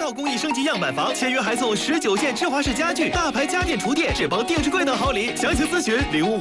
料工艺升级样板房，签约还送19件芝华士家具、大牌家电厨电、智邦电视柜等好礼。详情咨询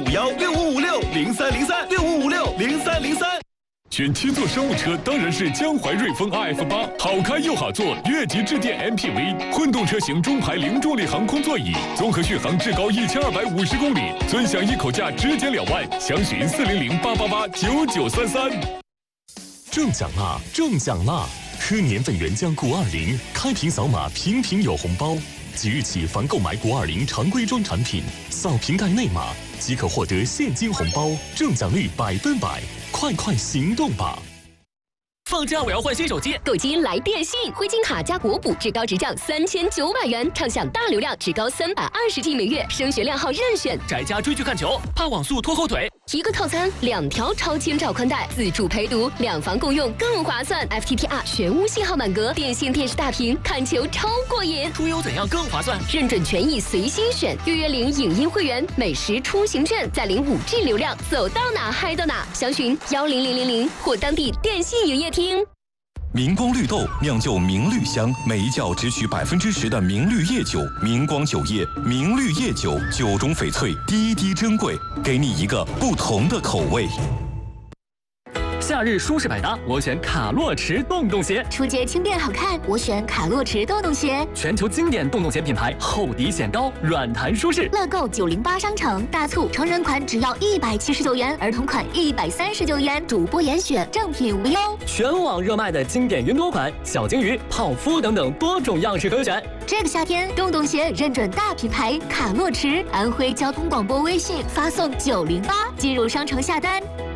05516556655665560303。 选七座商务车当然是江淮瑞风 RF8，好开又好坐，越级致电 MPV， 混动车型中排零重力航空座椅，综合续航至高1250公里，尊享一口价直减2万，详询40088889933。中奖啦！中奖啦！喝年份原浆谷20，开瓶扫码瓶瓶有红包。即日起，凡购买谷20常规装产品，扫瓶盖内码即可获得现金红包，中奖率100%，快行动吧！ 放假我要换新手机， 购机来电信，灰金卡加国补，至高直降3900元，畅享大流量，至高320G 每月，升学量号任选。 宅家追剧看球，怕网速拖后腿。 一个套餐2条超千兆宽带，自助陪读，2房共用更划算。FTTR 全屋信号满格，电信电视大屏，看球超过瘾。 出游怎样更划算？ 认准权益随心选，约领影音会员，美食出行券，再领5G 流量，走到哪嗨到哪。详询10000或当地电信营业厅。 明光绿豆酿就明绿香，每一窖只取10%的明绿叶酒。明光酒业明绿叶酒，酒中翡翠，滴滴珍贵，给你一个不同的口味。 夏日舒适百搭，我选卡洛驰洞洞鞋。 出街轻便好看，我选卡洛驰洞洞鞋。 全球经典洞洞鞋品牌，厚底显高，软弹舒适。 乐购908商城大促，成人款只要179元，儿童款139元，主播严选，正品无忧。 全网热卖的经典云朵款，小鲸鱼、泡芙等等多种样式可选。 这个夏天，洞洞鞋认准大品牌卡洛驰，安徽交通广播微信发送908进入商城下单。